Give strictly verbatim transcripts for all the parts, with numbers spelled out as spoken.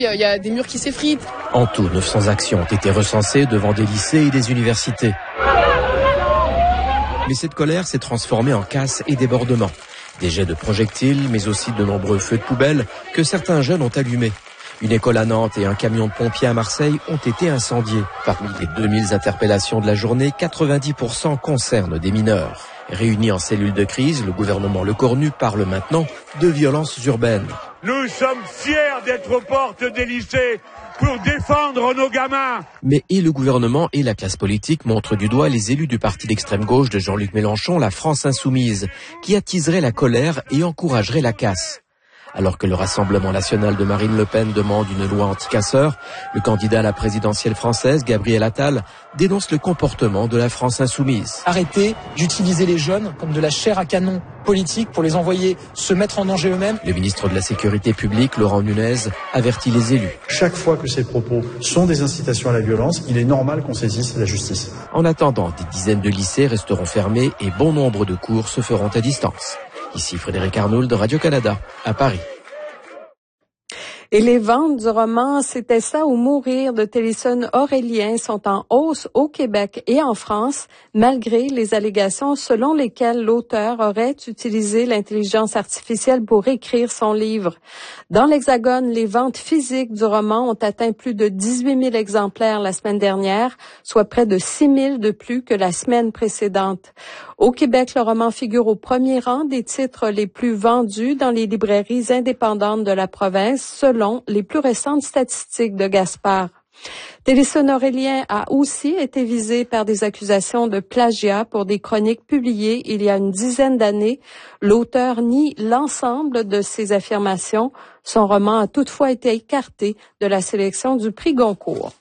Il y a des murs qui s'effritent. En tout, neuf cents actions ont été recensées devant des lycées et des universités. Mais cette colère s'est transformée en casse et débordement. Des jets de projectiles, mais aussi de nombreux feux de poubelle que certains jeunes ont allumés. Une école à Nantes et un camion de pompiers à Marseille ont été incendiés. Parmi les deux mille interpellations de la journée, quatre-vingt-dix pour cent concernent des mineurs. Réunis en cellule de crise, le gouvernement Lecornu parle maintenant de violences urbaines. Nous sommes fiers d'être aux portes des lycées pour défendre nos gamins. Mais et le gouvernement et la classe politique montrent du doigt les élus du parti d'extrême gauche de Jean-Luc Mélenchon, la France Insoumise, qui attiserait la colère et encouragerait la casse. Alors que le Rassemblement national de Marine Le Pen demande une loi anti-casseurs, le candidat à la présidentielle française, Gabriel Attal, dénonce le comportement de la France insoumise. Arrêtez d'utiliser les jeunes comme de la chair à canon politique pour les envoyer se mettre en danger eux-mêmes. Le ministre de la Sécurité publique, Laurent Nunez, avertit les élus. Chaque fois que ces propos sont des incitations à la violence, il est normal qu'on saisisse la justice. En attendant, des dizaines de lycées resteront fermés et bon nombre de cours se feront à distance. Ici Frédéric Arnould de Radio-Canada, à Paris. Et les ventes du roman « C'était ça ou mourir » de Télésphone Aurélien sont en hausse au Québec et en France, malgré les allégations selon lesquelles l'auteur aurait utilisé l'intelligence artificielle pour écrire son livre. Dans l'Hexagone, les ventes physiques du roman ont atteint plus de dix-huit mille exemplaires la semaine dernière, soit près de six mille de plus que la semaine précédente. Au Québec, le roman figure au premier rang des titres les plus vendus dans les librairies indépendantes de la province, selon les plus récentes statistiques de Gaspard. Télésphone Aurélien a aussi été visé par des accusations de plagiat pour des chroniques publiées il y a une dizaine d'années. L'auteur nie l'ensemble de ces affirmations. Son roman a toutefois été écarté de la sélection du prix Goncourt.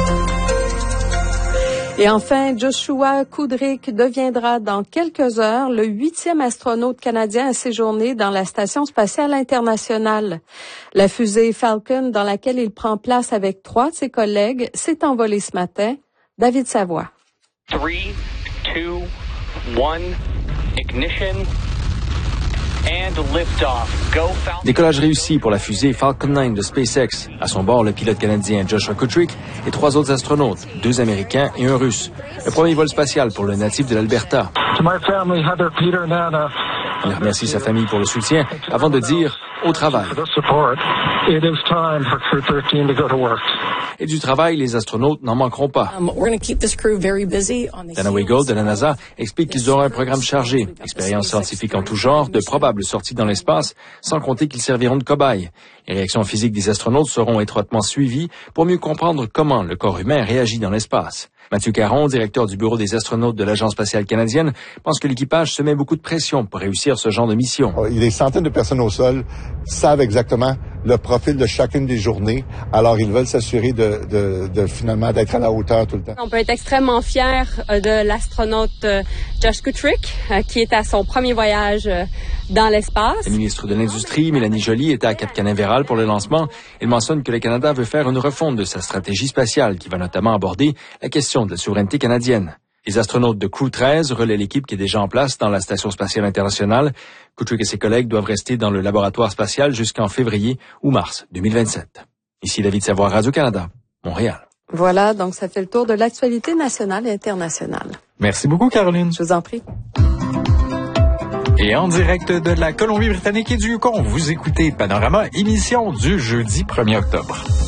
Et enfin, Joshua Kudrick deviendra dans quelques heures le huitième astronaute canadien à séjourner dans la Station spatiale internationale. La fusée Falcon, dans laquelle il prend place avec trois de ses collègues, s'est envolée ce matin. David Savoie. Three, two, one, ignition. And lift-off. Go Falcon. Décollage réussi pour la fusée Falcon neuf de SpaceX. À son bord, le pilote canadien Joshua Kudrick et trois autres astronautes, deux Américains et un Russe. Le premier vol spatial pour le natif de l'Alberta. To my family, Heather, Peter, Nana. Il remercie sa famille pour le soutien avant de dire au travail. Et du travail, les astronautes n'en manqueront pas. Dana Wiegel de la NASA explique qu'ils auront un programme chargé, expériences scientifiques en tout genre, de probables sorties dans l'espace, sans compter qu'ils serviront de cobayes. Les réactions physiques des astronautes seront étroitement suivies pour mieux comprendre comment le corps humain réagit dans l'espace. Mathieu Caron, directeur du bureau des astronautes de l'Agence spatiale canadienne, pense que l'équipage se met beaucoup de pression pour réussir ce genre de mission. Il y a des centaines de personnes au sol, savent exactement le profil de chacune des journées, alors ils veulent s'assurer de, de, de finalement d'être à la hauteur tout le temps. On peut être extrêmement fiers de l'astronaute Josh Kudrick, qui est à son premier voyage dans l'espace. La ministre de l'Industrie, Mélanie Joly, était à Cap Canaveral pour le lancement. Elle mentionne que le Canada veut faire une refonte de sa stratégie spatiale, qui va notamment aborder la question de la souveraineté canadienne. Les astronautes de Crew treize relaient l'équipe qui est déjà en place dans la Station spatiale internationale. Kudrick et ses collègues doivent rester dans le laboratoire spatial jusqu'en février ou mars deux mille vingt-sept. Ici David Savoie, Radio-Canada, Montréal. Voilà, donc ça fait le tour de l'actualité nationale et internationale. Merci beaucoup, Caroline. Je vous en prie. Et en direct de la Colombie-Britannique et du Yukon, vous écoutez Panorama, émission du jeudi premier octobre.